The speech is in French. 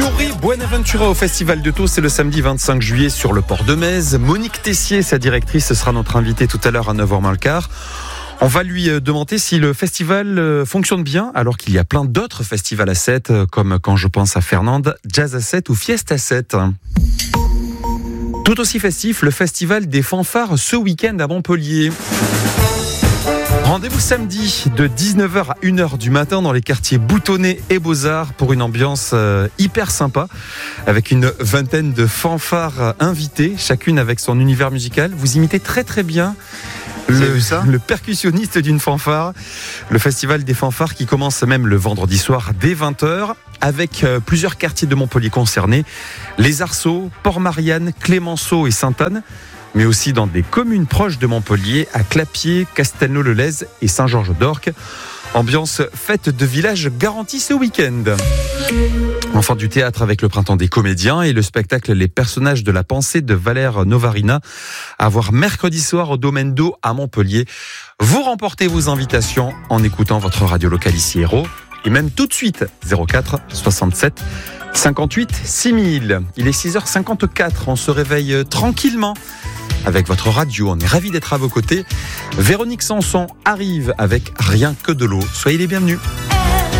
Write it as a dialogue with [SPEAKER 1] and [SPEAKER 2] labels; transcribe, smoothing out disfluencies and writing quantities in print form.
[SPEAKER 1] Corée Buenaventura au Festival de Taux, c'est le samedi 25 juillet sur le port de Metz. Monique Tessier, sa directrice, sera notre invitée tout à l'heure à 9h moins le quart. On va lui demander si le festival fonctionne bien, alors qu'il y a plein d'autres festivals à 7, comme quand je pense à Fernande, Jazz à 7 ou Fiesta 7. Tout aussi festif, le festival des fanfares ce week-end à Montpellier. Rendez-vous samedi de 19h à 1h du matin dans les quartiers Boutonnais et Beaux-Arts pour une ambiance hyper sympa avec une vingtaine de fanfares invitées, chacune avec son univers musical. Vous imitez très très bien le percussionniste d'une fanfare. Le festival des fanfares qui commence même le vendredi soir dès 20h avec plusieurs quartiers de Montpellier concernés. Les Arceaux, Port-Marianne, Clémenceau et Sainte-Anne, mais aussi dans des communes proches de Montpellier, à Clapier, Castelnau-le-Lez et Saint-Georges-d'Orques. Ambiance fête de village garantie ce week-end. Enfin du théâtre avec le Printemps des comédiens et le spectacle Les personnages de la pensée de Valère Novarina à voir mercredi soir au Domaine d'Eau à Montpellier. Vous remportez vos invitations en écoutant votre radio locale ici Héros et même tout de suite 04 67 58 6000. Il est 6h54, on se réveille tranquillement avec votre radio, on est ravis d'être à vos côtés. Véronique Sanson arrive avec Rien que de l'eau. Soyez les bienvenus.